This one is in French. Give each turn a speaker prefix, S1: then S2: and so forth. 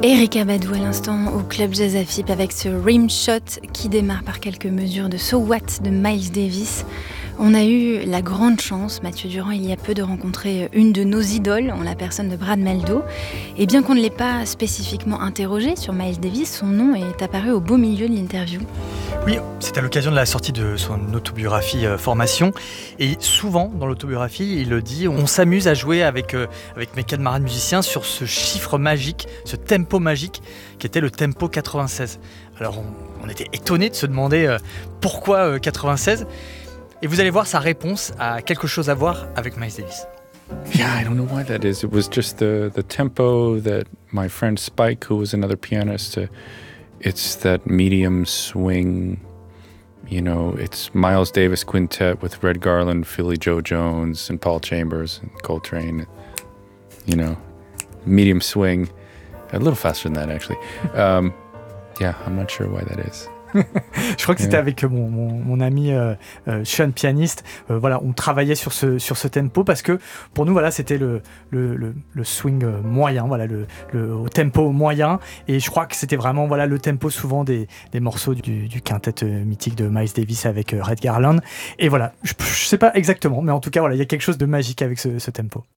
S1: Erykah Badu à l'instant au Club Jazz Afip avec ce Rimshot qui démarre par quelques mesures de So What de Miles Davis. On a eu la grande chance, Mathieu Durand, il y a peu, de rencontrer une de nos idoles, en la personne de Brad Mehldau. Et bien qu'on ne l'ait pas spécifiquement interrogé sur Miles Davis, son nom est apparu au beau milieu de l'interview.
S2: Oui, c'est à l'occasion de la sortie de son autobiographie Formation. Et souvent, dans l'autobiographie, il le dit, on s'amuse à jouer avec mes camarades musiciens sur ce chiffre magique, ce tempo magique, qui était le tempo 96. Alors, on était étonnés de se demander pourquoi 96. Et vous allez voir, sa réponse a quelque chose à voir avec Miles Davis.
S3: Yeah, I don't know why that is. It was just the tempo that my friend Spike, who was another pianist, it's that medium swing, you know, it's Miles Davis quintet with Red Garland, Philly Joe Jones, and Paul Chambers, and Coltrane, you know, medium swing, a little faster than that actually. Yeah, I'm not sure why that is.
S2: Je crois que c'était avec mon ami Sean, pianiste. Voilà, on travaillait sur ce tempo parce que pour nous, voilà, c'était le swing moyen, voilà, au tempo moyen. Et je crois que c'était vraiment, voilà, le tempo souvent des morceaux du quintet mythique de Miles Davis avec Red Garland. Et voilà, je sais pas exactement, mais en tout cas, voilà, il y a quelque chose de magique avec ce tempo.